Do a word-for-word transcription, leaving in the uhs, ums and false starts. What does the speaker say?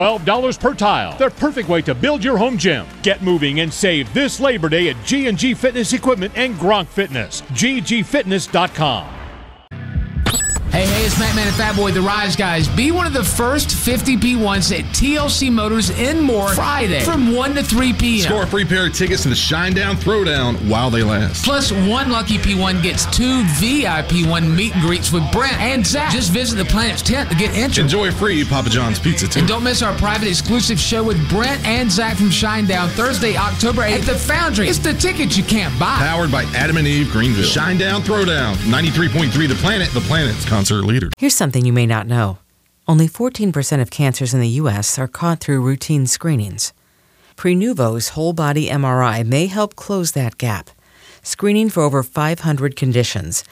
twelve dollars per tile. The perfect way to build your home gym. Get moving and save this Labor Day at G and G Fitness Equipment and Gronk Fitness. G G fitness dot com. Hey, hey, it's Matt Man and Fat Boy, the Rise Guys. Be one of the first fifty P ones at T L C Motors in Moore Friday from one to three p.m. Score a free pair of tickets to the Shinedown Throwdown while they last. Plus, one lucky P one gets two V I P one meet and greets with Brent and Zach. Just visit the Planet's tent to get entered. Enjoy free Papa John's pizza, too. And don't miss our private exclusive show with Brent and Zach from Shinedown Thursday, October eighth at the Foundry. It's the tickets you can't buy. Powered by Adam and Eve Greenville. Shinedown Throwdown, ninety-three point three The Planet, the Planet's concert leader. Here's something you may not know. Only fourteen percent of cancers in the U S are caught through routine screenings. Prenuvo's whole-body M R I may help close that gap. Screening for over five hundred conditions